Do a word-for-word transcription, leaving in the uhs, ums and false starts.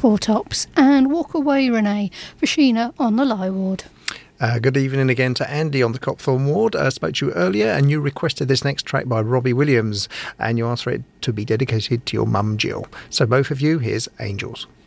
Four Tops, and Walk Away Renee for Sheena on the Lie Ward. Uh, good evening again to Andy on the Copthorne Ward. I uh, spoke to you earlier and you requested this next track by Robbie Williams and you asked for it to be dedicated to your mum Jill. So both of you, here's Angels.